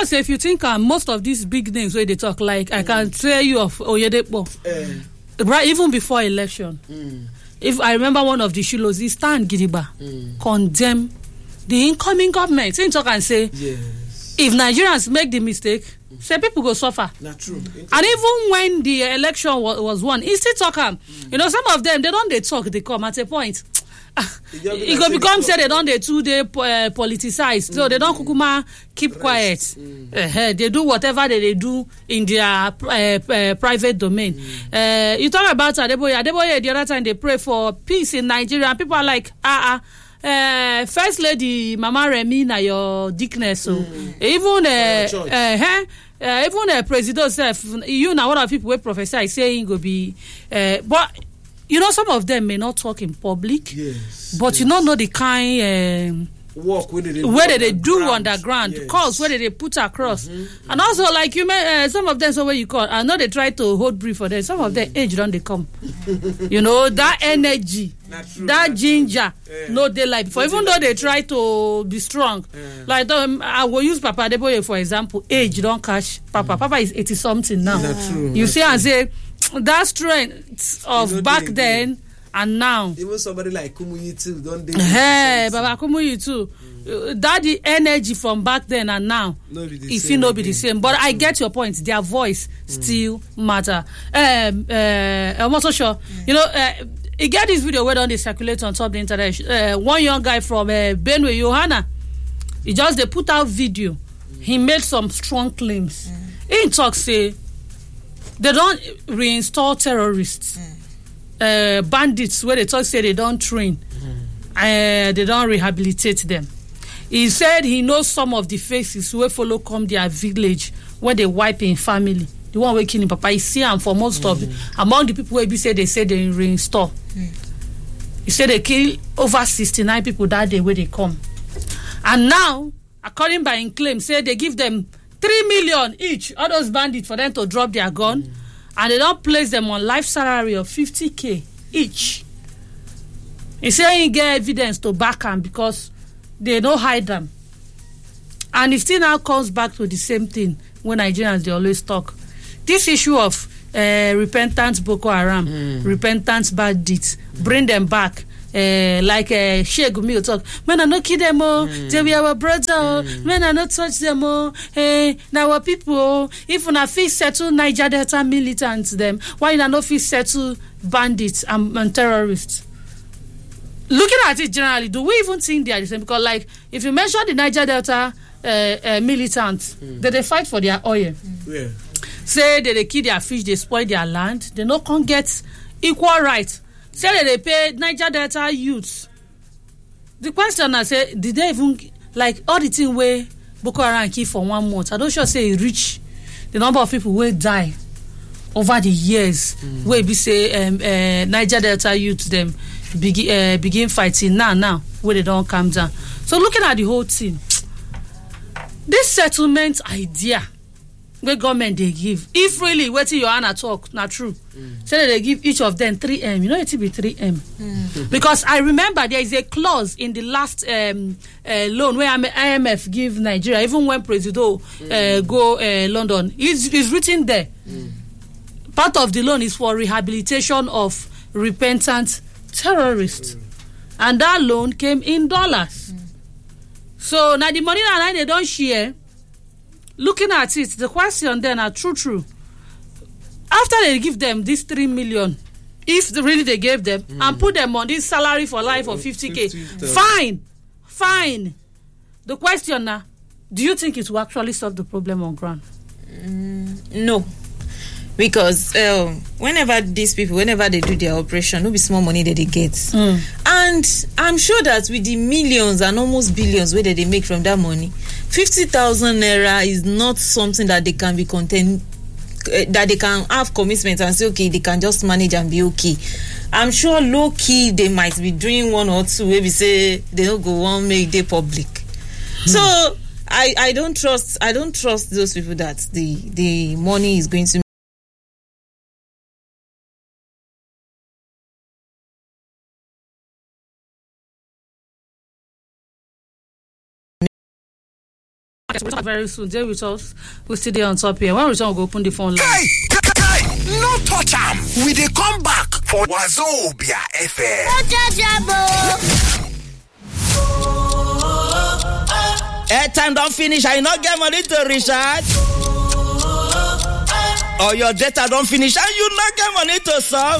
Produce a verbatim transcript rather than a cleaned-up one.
know, say if you think uh, most of these big names where they talk, like mm. I can tell you of Oyedepo, uh. right, even before election. Mm. If I remember one of the Shilos, he stand Gidiba, mm. condemn the incoming government. He talk and say, yes. if Nigerians make the mistake, mm. say people go suffer. Not true. And even when the election was, was won, he still talk. Mm. You know, some of them, they don't they talk, they come at a point. It go become say they don't they two day uh, politicize, mm. so they don't kukuma keep quiet. Mm. Uh, they do whatever they, they do in their uh, uh, private domain. Mm. Uh, you talk about Adeboye. Adeboye the other time they pray for peace in Nigeria, and people are like, ah, uh, uh, First Lady Mama Remi na your dickness. So mm. even uh, uh, uh, even uh, President self, you know, one of the people where Professor is saying go be, uh, but. You know, some of them may not talk in public, yes, but yes. you don't know the kind uh, work where they, where they, they do underground, yes. cause where they put across, mm-hmm, mm-hmm. and also like you may uh, some of them, so where you call, I know they try to hold brief for them. Some of them age don't they come, you know that energy, true, that ginger, yeah. no daylight before. Even though they try to be strong, yeah. like um, I will use Papa Adeboye for example. Age don't catch Papa. Mm. Papa is eighty something now. True, you see, true. and say. That strength of you know, back then and now. Even somebody like Kumuyi too, don't they? Hey, Baba Kumuyi too. Mm. That the energy from back then and now, no if you know be the same. But That's I true. Get your point. Their voice mm. still matter. Um, uh, I'm also sure. Mm. You know, uh, you get this video where don't they circulate on top the internet. Uh, one young guy from uh, Benue, Johanna, he just they put out video. Mm. He made some strong claims. Mm. He talk say. They don't reinstall terrorists, mm. uh, bandits, where they talk say they don't train, mm. uh, they don't rehabilitate them. He said he knows some of the faces who follow come their village where they wipe in family. The one where killing Papa, he see him for most mm. of the, among the people where be say they say they reinstall. Mm. He said they kill over sixty-nine people that day where they come. And now, according by him claim, say they give them Three million each, all those bandits for them to drop their gun, mm. and they don't place them on life salary of fifty K each. He say he get evidence to back them because they don't hide them. And it still now comes back to the same thing when Nigerians they always talk. This issue of uh, repentant Boko Haram, mm. repentant bandits, bring them back. Uh, like uh, Sheikh Gumi will talk, man, I not kill them all, mm. they be our brother, mm. man, I not touch them all, hey, now our people, if we not fit settle Niger Delta militants them, why not not fit settle bandits and, and terrorists? Looking at it generally, do we even think they are the same? Because like, if you mention the Niger Delta uh, uh, militants, mm. that they fight for their oil, mm. yeah. say that they kill their fish, they spoil their land, they no can get equal rights. Say that they pay Niger Delta youths. The question I say, did they even like all the thing where Boko Haram keep for one month? I don't sure say it reach the number of people who die over the years. Mm. Where we say um, uh, Niger Delta youths them begin uh, begin fighting now now where they don't calm down. So looking at the whole thing, this settlement idea. Where government they give, if really what Johanna talk not true, mm. say that they give each of them three M. You know it will be three M mm. because I remember there is a clause in the last um, uh, loan where I M F give Nigeria, even when Presido mm. uh, go uh, London, it's, it's written there. Mm. Part of the loan is for rehabilitation of repentant terrorists, mm. and that loan came in dollars. Mm. So now the money that they don't share. Looking at it, the question then are true, true. After they give them this three million, if the, really they gave them mm. and put them on this salary for life of fifty K, fine, fine. The question now, do you think it will actually solve the problem on ground? Mm, no. Because um, whenever these people, whenever they do their operation, no be small money that they get. Mm. And I'm sure that with the millions and almost billions where they make from that money, fifty thousand naira is not something that they can be content, uh, that they can have commitment and say, okay, they can just manage and be okay. I'm sure low key they might be doing one or two, maybe say they don't go on, make they public. Mm. So I, I don't trust, I don't trust those people that the, the money is going to Very soon, they with us. We'll still there on top here. When we return, we'll go open the phone line. Hey, hey, no touch am. We dey come back for Wazobia F M. Airtime don't finish. I not get money to recharge. Or your data don't finish and you not get money to solve.